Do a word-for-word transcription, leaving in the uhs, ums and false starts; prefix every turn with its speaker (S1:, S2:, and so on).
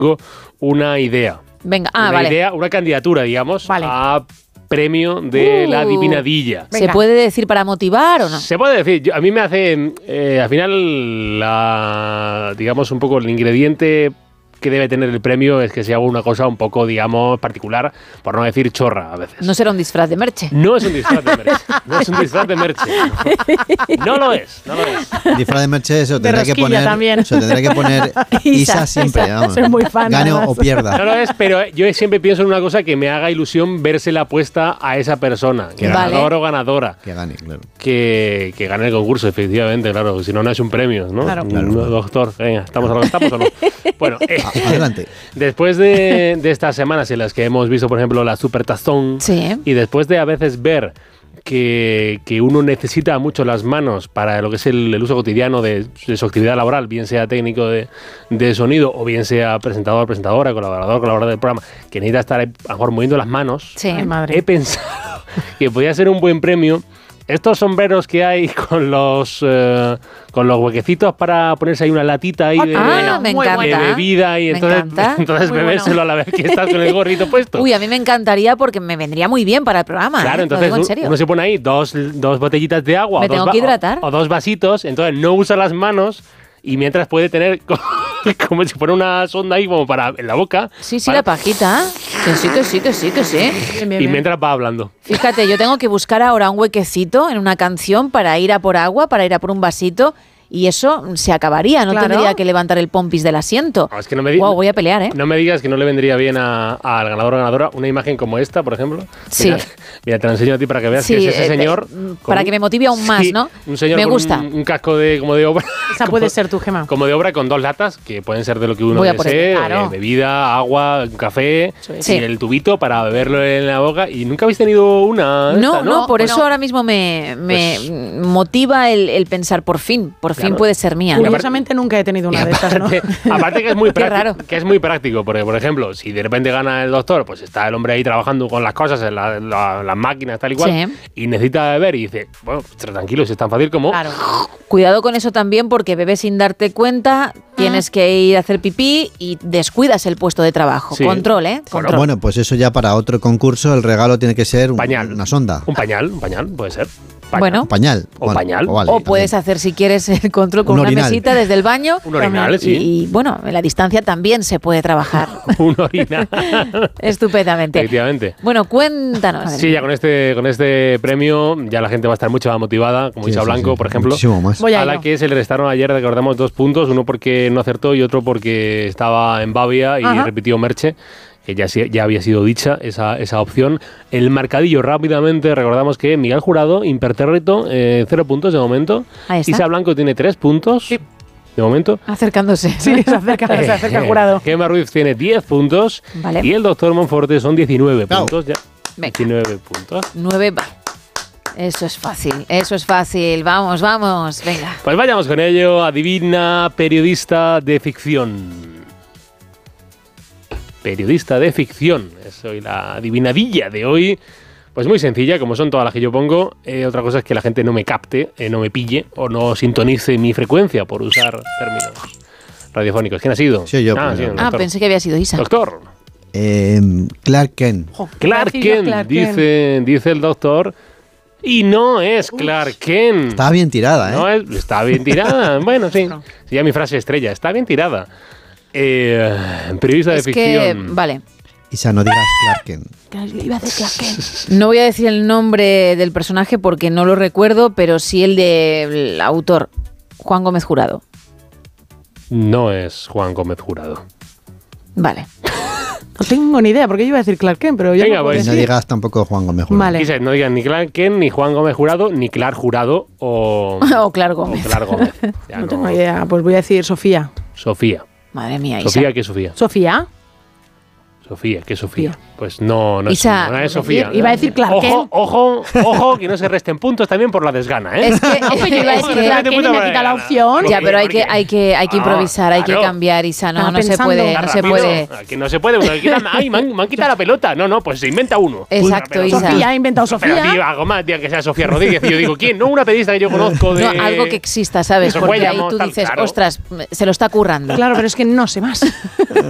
S1: una idea.
S2: Venga, ah,
S1: una
S2: vale.
S1: idea, una candidatura, digamos,
S3: Vale.
S1: a premio de
S2: Uh,
S1: la adivinadilla.
S2: ¿Se
S3: Venga.
S2: puede decir para motivar o no?
S1: Se puede decir, yo- a mí me hace, eh, al final, la, digamos, un poco el ingrediente que debe tener el premio es que sea una cosa un poco, digamos, particular, por no decir chorra a veces.
S2: No será un disfraz de Merche.
S1: No es un disfraz de Merche. No es un disfraz de Merche. No, no lo es, no lo es.
S4: Disfraz de Merche, eso
S3: De
S4: tendrá que
S3: rosquilla
S4: poner.
S3: también.
S4: Eso tendrá que poner Isa,
S3: Isa,
S4: siempre.
S3: Isa.
S4: Vamos.
S3: Soy muy fan,
S4: Gane o-
S3: además.
S4: o pierda.
S1: No lo es, pero yo siempre pienso en una cosa que me haga ilusión vérsela puesta a esa persona,
S4: Que
S1: ganador
S2: vale.
S1: o ganadora.
S4: Que gane, claro.
S1: Que, que gane el concurso, efectivamente, claro. Si no, no es un premio, ¿no?
S3: Claro.
S4: Claro.
S1: No, doctor, venga, ¿estamos a lo que estamos o no? Bueno, eh,
S4: A- Adelante.
S1: después de, de estas semanas en las que hemos visto, por ejemplo, la Supertazón,
S2: Sí.
S1: y después de a veces ver que, que uno necesita mucho las manos para lo que es el, el uso cotidiano de, de su actividad laboral, bien sea técnico de, de sonido o bien sea presentador, presentadora, colaborador, colaborador del programa, que necesita estar a lo mejor moviendo las manos,
S2: Sí.
S3: Ay, madre.
S1: he pensado que podía ser un buen premio estos sombreros que hay con los eh, con los huequecitos para ponerse ahí una latita ahí de,
S2: Ah, me
S3: muy
S2: encanta.
S1: de bebida y
S2: Me
S1: entonces,
S2: encanta.
S1: entonces
S3: Muy
S1: bebérselo
S3: bueno.
S1: a la vez que estás con el gorrito puesto.
S2: Uy, a mí me encantaría porque me vendría muy bien para el programa.
S1: Claro,
S2: ¿eh? Lo
S1: entonces
S2: digo en
S1: un-
S2: serio.
S1: uno se pone ahí dos, dos botellitas de agua
S2: Me
S1: o, dos
S2: tengo
S1: va-
S2: que hidratar.
S1: o, o dos vasitos, entonces no usa las manos y mientras puede tener co- como si fuera una sonda ahí como para en la boca.
S2: Sí, sí,
S1: para-
S2: la pajita. Que sí, que sí, que sí, que sí.
S3: Bien, bien,
S1: y
S3: bien.
S1: mientras va hablando.
S2: Fíjate, yo tengo que buscar ahora un huequecito en una canción para ir a por agua, para ir a por un vasito. Y eso se acabaría, no
S3: Claro.
S2: tendría que levantar el pompis del asiento.
S1: No, es que no me di-
S2: Guau, voy a pelear, ¿eh?
S1: No me digas que no le vendría bien a- al ganador o ganadora una imagen como esta, por ejemplo.
S2: Sí.
S1: Mira, mira, te la enseño a ti para que veas
S2: Sí,
S1: que es ese
S2: eh,
S1: señor.
S2: eh,
S1: con
S2: para
S1: un-
S2: que me motive aún más,
S1: Sí,
S2: ¿no?
S1: Un señor
S2: Me
S1: con
S2: gusta.
S1: Un, un casco de, como de obra.
S3: Esa puede ser tu Gema.
S1: Como de obra con dos latas que pueden ser de lo que uno
S2: Voy a por
S1: desee,
S2: ello,
S3: claro.
S1: eh, bebida, agua, un café
S2: Sí.
S1: y el tubito para beberlo en la boca. Y nunca habéis tenido una. de
S2: No,
S1: esta,
S2: no, por
S3: Bueno.
S2: eso ahora mismo me, me
S1: Pues-
S2: motiva el, el pensar por fin, por fin
S1: Claro.
S2: puede ser mía. ¿no?
S3: Curiosamente nunca he tenido una de estas, ¿no?
S1: Aparte, aparte que es muy
S2: Qué
S1: práctico,
S2: raro.
S1: que es muy práctico, porque por ejemplo, si de repente gana el doctor, pues está el hombre ahí trabajando con las cosas, en la- la- las máquinas, tal y cual,
S2: Sí.
S1: y necesita beber y dice, bueno, pues, tranquilo, si es tan fácil como
S3: Claro.
S2: Cuidado con eso también porque bebes sin darte cuenta, tienes que ir a hacer pipí y descuidas el puesto de trabajo.
S1: Sí.
S2: Control, ¿eh?
S1: Bueno,
S2: Control.
S4: Bueno, pues eso ya para otro concurso, el regalo tiene que ser un-
S1: pañal.
S4: una sonda.
S1: Un pañal, un pañal, puede ser. Pañal.
S2: Bueno.
S4: Un pañal.
S1: O pañal.
S4: vale,
S2: o puedes hacer, si quieres, el control con
S4: Un
S2: una
S4: orinal.
S2: mesita desde el baño.
S1: Un orinal,
S2: Y-
S1: sí.
S2: Y, bueno, en la distancia también se puede trabajar
S1: Un orinal.
S2: estupendamente.
S1: Efectivamente.
S2: Bueno, cuéntanos.
S1: Sí, ya con este, con este premio ya la gente va a estar mucho más motivada, como
S4: Sí,
S1: Isa
S4: sí,
S1: Blanco,
S4: sí,
S1: por ejemplo.
S4: muchísimo más.
S3: Voy a
S1: A la
S3: ello.
S1: que se le restaron ayer, recordamos, dos puntos, uno porque no acertó y otro porque estaba en Bavia y
S3: Ajá.
S1: repitió Merche, que ya, si- ya había sido dicha esa, esa opción. El marcadillo rápidamente, recordamos que Miguel Jurado, impertérrito, eh, cero puntos de momento.
S2: Ahí está.
S1: Isa Blanco tiene tres puntos
S3: Sí.
S1: de momento.
S2: Acercándose.
S3: Sí, se acerca, se acerca el jurado.
S1: Gemma Ruiz tiene diez puntos
S2: Vale.
S1: y el doctor Monforte son diecinueve
S4: Bravo.
S1: puntos. Ya.
S2: Venga.
S1: diecinueve puntos.
S2: Nueve. va. Eso es fácil, eso es fácil. Vamos, vamos. Venga.
S1: Pues vayamos con ello. Adivina periodista de ficción. Periodista de ficción. Es hoy la adivinadilla de hoy. Pues muy sencilla, como son todas las que yo pongo. Eh, otra cosa es que la gente no me capte, eh, no me pille o no sintonice mi frecuencia por usar términos radiofónicos. ¿Quién ha sido?
S4: Sí, yo,
S1: Ah,
S4: pero-
S1: sí, el
S2: Ah,
S1: doctor.
S2: pensé que había sido Isa.
S1: Doctor.
S4: Eh, Clark Kent.
S3: Jo,
S1: Clark
S3: García,
S1: Kent,
S3: Clark Kent.
S1: dice, dice el doctor. Y no es Clark Kent.
S4: Estaba bien tirada, ¿eh?
S1: No es- está bien tirada. Bueno, sí. Sí, ya mi frase estrella. Está bien tirada. Eh, periodista
S2: Es
S1: de
S2: que,
S1: ficción.
S2: vale.
S4: Isa, no digas Clark Kent.
S3: Iba a decir Clark Kent.
S2: No voy a decir el nombre del personaje porque no lo recuerdo, pero sí el del autor, Juan Gómez Jurado.
S1: No es Juan Gómez Jurado.
S2: Vale.
S3: No tengo ni idea, porque yo iba a decir Clark Kent, pero ya
S1: Venga,
S3: no puedo
S1: pues.
S4: Y no
S3: decir.
S4: digas tampoco Juan Gómez Jurado.
S3: Vale.
S1: Quise, no digan ni Clark Kent, ni Juan Gómez Jurado, ni Clark Jurado o,
S2: O Clark Gómez.
S1: o Clark Gómez. Ya
S3: No tengo idea, pues voy a decir Sofía.
S1: Sofía.
S2: Madre mía, Isa.
S1: Sofía, ¿qué es Sofía?
S3: ¿Sofía?
S1: Sofía, ¿qué es Sofía?
S3: Sofía.
S1: Pues no, no es,
S2: Isa,
S1: no es Sofía.
S3: Iba a decir Clark
S1: Ojo,
S3: Kent.
S1: ojo, ojo, que no se resten puntos también por la desgana, ¿eh?
S2: Es que,
S3: No, pues yo iba a decir
S1: Es que-
S3: Clark Kent y me quita la opción.
S2: ya, pero hay que, hay que, hay que
S1: Ah,
S2: improvisar, hay que
S1: claro.
S2: cambiar, Isa. No,
S3: Estaba
S2: no se
S3: pensando.
S2: puede,
S1: Está
S2: no se
S1: rápido.
S2: puede.
S1: Que no se puede. uno que quita- Ay, me han, me han quitado la pelota. No, no, pues se inventa uno.
S2: Exacto,
S1: Pero-
S2: Isa.
S3: Sofía, ha inventado
S1: Pero,
S3: Sofía.
S1: tío, algo más, tío, que sea Sofía Rodríguez. Y yo digo, ¿quién? No, una periodista que yo conozco de...
S2: No, algo que exista, ¿sabes?
S1: Eso
S2: Porque
S1: fue,
S2: ahí
S1: llamó,
S2: tú
S1: tal,
S2: dices,
S1: claro.
S2: ostras, se lo está currando.
S3: Claro, pero es que no sé más.